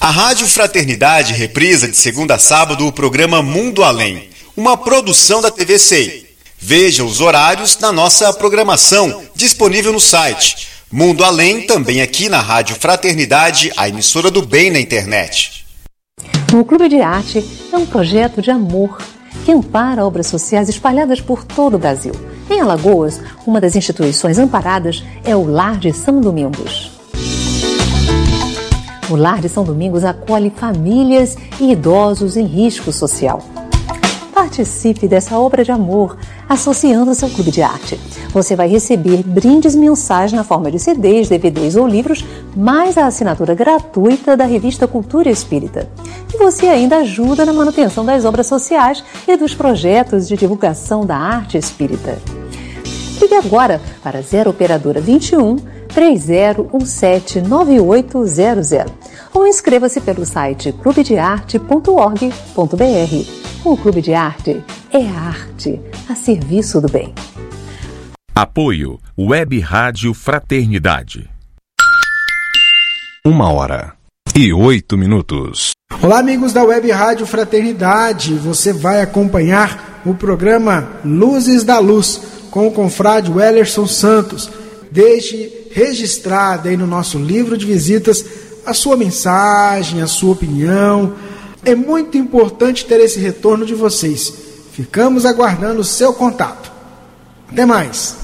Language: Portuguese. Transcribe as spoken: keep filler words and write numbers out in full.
A Rádio Fraternidade reprisa de segunda a sábado o programa Mundo Além, uma produção da T V C I. Veja os horários na nossa programação, disponível no site. Mundo Além, também aqui na Rádio Fraternidade, a emissora do bem na internet. O Clube de Arte é um projeto de amor que ampara obras sociais espalhadas por todo o Brasil. Em Alagoas, uma das instituições amparadas é o Lar de São Domingos. O Lar de São Domingos acolhe famílias e idosos em risco social. Participe dessa obra de amor associando-se ao Clube de Arte. Você vai receber brindes mensais na forma de C Ds, D V Ds ou livros, mais a assinatura gratuita da revista Cultura Espírita. E você ainda ajuda na manutenção das obras sociais e dos projetos de divulgação da arte espírita. Ligue agora para zero Operadora vinte e um, três zero um sete, nove oito zero zero ou inscreva-se pelo site clube de arte ponto org ponto br. O Clube de Arte é a arte a serviço do bem. Apoio Web Rádio Fraternidade. Uma hora e oito minutos. Olá, amigos da Web Rádio Fraternidade. Você vai acompanhar o programa Luzes da Luz com o confrade Wellerson Santos. Deixe registrado aí no nosso livro de visitas a sua mensagem, a sua opinião. É muito importante ter esse retorno de vocês. Ficamos aguardando o seu contato. Até mais.